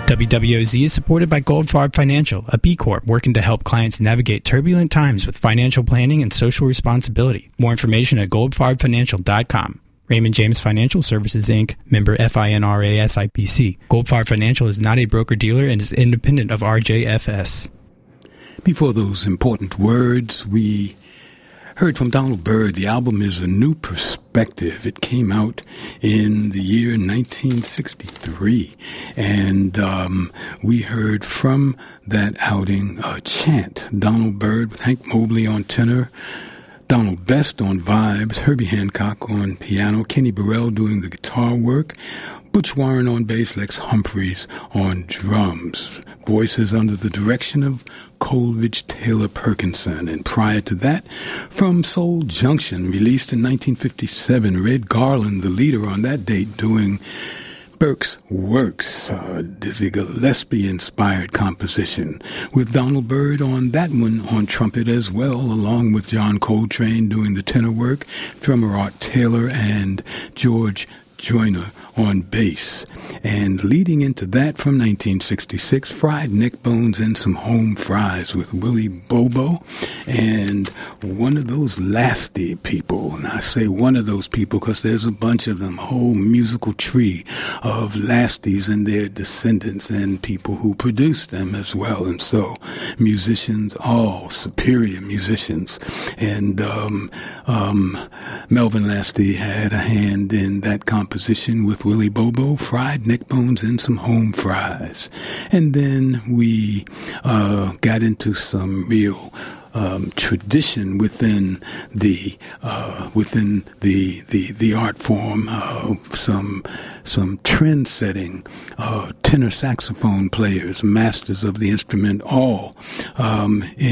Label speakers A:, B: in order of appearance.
A: WWOZ is supported by Goldfarb Financial, a B Corp working to help clients navigate turbulent times with financial planning and social responsibility. More information at goldfarbfinancial.com. Raymond James Financial Services, Inc., member FINRA SIPC. Goldfarb Financial is not a broker-dealer and is independent of RJFS.
B: Before those important words, we heard from Donald Byrd. The album is A New Perspective. It came out in the year 1963. And we heard from that outing Chant. Donald Byrd with Hank Mobley on tenor, Donald Best on vibes, Herbie Hancock on piano, Kenny Burrell doing the guitar work, Butch Warren on bass, Lex Humphreys on drums. Voices under the direction of Coleridge Taylor Perkinson. And prior to that, from Soul Junction, released in 1957, Red Garland, the leader on that date, doing Burke's Works, Dizzy Gillespie-inspired composition, with Donald Byrd on that one on trumpet as well, along with John Coltrane doing the tenor work, drummer Art Taylor, and George Joyner on bass. And leading into that from 1966, Fried Neck Bones and Some Home Fries with Willie Bobo and one of those Lasty people. And I say one of those people because there's a bunch of them, a whole musical tree of Lasties and their descendants and people who produced them as well. And so musicians, all superior musicians. And Melvin Lasty had a hand in that composition with Willie Bobo, Fried Neck Bones and Some Home Fries. And then we got into some real tradition within the art form, some trend-setting tenor saxophone players, masters of the instrument, all